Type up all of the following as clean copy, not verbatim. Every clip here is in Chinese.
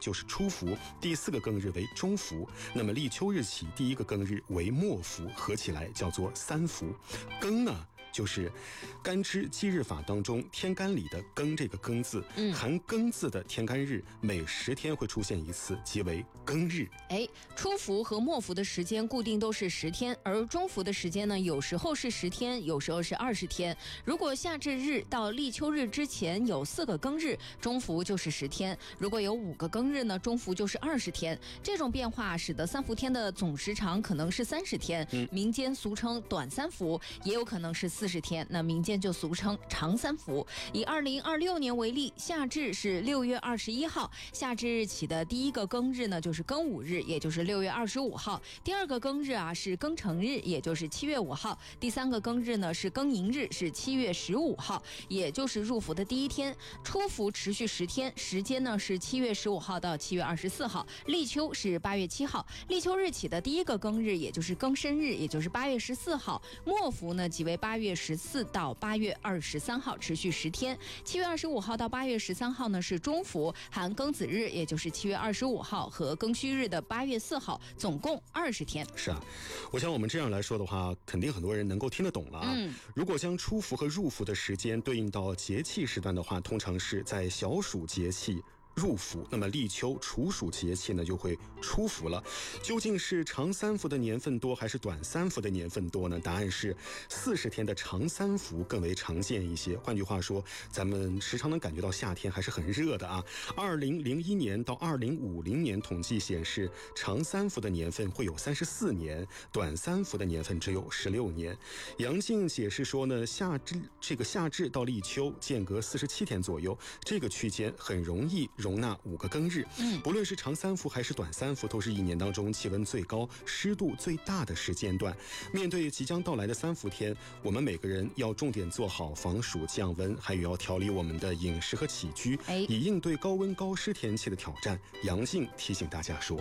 就是初伏，第4个庚日为中伏。那么立秋日起第1个庚日为末伏，合起来叫做3伏。庚呢，就是干支纪日法当中天干里的庚这个庚字，含庚字的天干日每10天会出现一次，即为庚日。 初伏和末伏的时间固定都是10天，而中伏的时间呢，有时候是10天，有时候是20天。如果夏至日到立秋日之前有4个庚日，中伏就是10天；如果有5个庚日呢，中伏就是20天。这种变化使得3伏天的总时长可能是30天，民间俗称短3伏，也有可能是40天，那民间就俗称长3伏。以2026年为例，夏至是6月21号，夏至日起的第1个庚日呢就是庚午日，也就是6月25号；第2个庚日啊是庚辰日，也就是7月5号；第3个庚日呢是庚寅日，是7月15号，也就是入伏的第1天。初伏持续10天，时间呢是7月15号到7月24号；立秋是8月7号，立秋日起的第1个庚日，也就是庚申日，也就是8月14号；末伏呢即为8月14到8月23号，持续10天。7月25号到8月13号呢是中伏，含庚子日，也就是7月25号和庚戌日的8月4号，总共20天。 是啊，我想我们这样来说的话，肯定很多人能够听得懂了啊。如果将初伏和入伏的时间对应到节气时段的话，通常是在小暑节气入伏，那么立秋处暑节气呢就会出伏了。究竟是长3伏的年份多还是短3伏的年份多呢？答案是40天的长3伏更为常见一些。换句话说，咱们时常能感觉到夏天还是很热的啊。2001年到2050年统计显示，长3伏的年份会有34年，短3伏的年份只有16年。杨静解释说呢，夏至到立秋间隔47天左右，这个区间很容易容纳5个庚日。不论是长3伏还是短3伏，都是1年当中气温最高、湿度最大的时间段。面对即将到来的3伏天，我们每个人要重点做好防暑降温，还有要调理我们的饮食和起居，以应对高温高湿天气的挑战。杨静提醒大家说。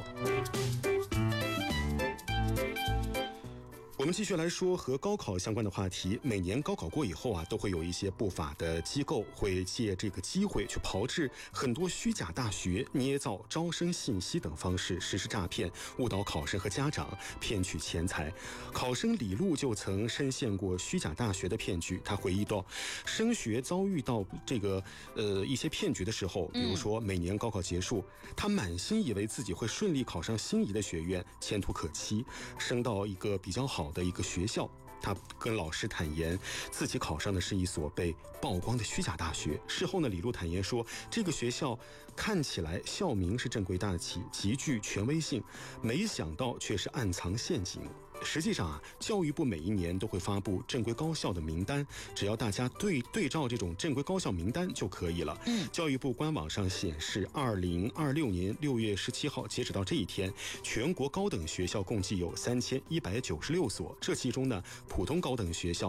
我们继续来说和高考相关的话题。每年高考过以后啊，都会有一些不法的机构会借这个机会去炮制很多虚假大学，捏造招生信息等方式实施诈骗，误导考生和家长，骗取钱财。考生李璐就曾深陷过虚假大学的骗局。他回忆到，升学遭遇到这个一些骗局的时候，比如说每年高考结束，他满心以为自己会顺利考上心仪的学院，前途可期，升到一个比较好的一个学校。他跟老师坦言，自己考上的是一所被曝光的虚假大学。事后呢，李璐坦言说，这个学校看起来校名是正规大企，极具权威性，没想到却是暗藏陷阱。实际上啊，教育部每一年都会发布正规高校的名单，只要大家对照这种正规高校名单就可以了。教育部官网上显示，2026年6月17号截止到这一天，全国高等学校共计有3196所，这其中呢，普通高等学校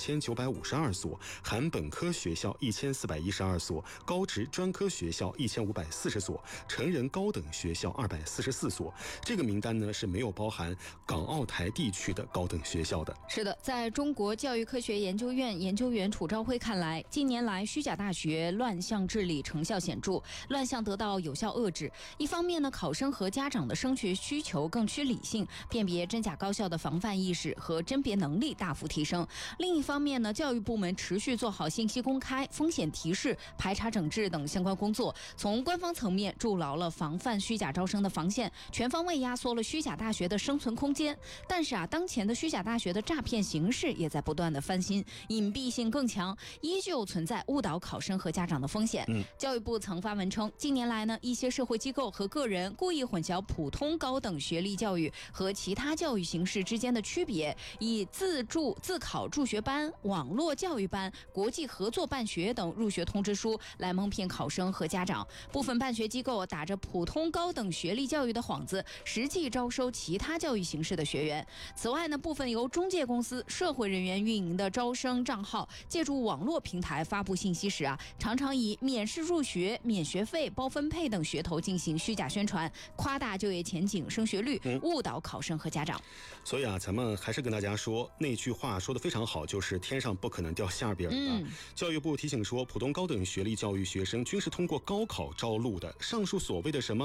2952所，含本科学校1412所，高职专科学校1540所，成人高等学校244所。这个名单呢是没有包含港澳台地区的高等学校的。 是的，在中国教育科学研究院研究员楚昭辉看来，近年来虚假大学乱象治理成效显著，乱象得到有效遏制。一方面呢，考生和家长的升学需求更趋理性，辨别真假高校的防范意识和甄别能力大幅提升。另一方面呢，教育部门持续做好信息公开、风险提示、排查整治等相关工作，从官方层面筑牢了防范虚假招生的防线，全方位压缩了虚假大学的生存空间。但是当前的虚假大学的诈骗形式也在不断的翻新，隐蔽性更强，依旧存在误导考生和家长的风险。教育部曾发文称，近年来呢，一些社会机构和个人故意混淆普通高等学历教育和其他教育形式之间的区别，以自考助学班、网络教育班、国际合作办学等入学通知书来蒙骗考生和家长。部分办学机构打着普通高等学历教育的幌子，实际招收其他教育形式的学员。此外呢，部分由中介公司、社会人员运营的招生账号，借助网络平台发布信息时常常以免试入学、免学费、包分配等噱头进行虚假宣传，夸大就业前景、升学率，误导考生和家长。 所以咱们还是跟大家说，那句话说得非常好，就是天上不可能掉馅饼的。教育部提醒说，普通高等学历教育学生均是通过高考招录的，上述所谓的什么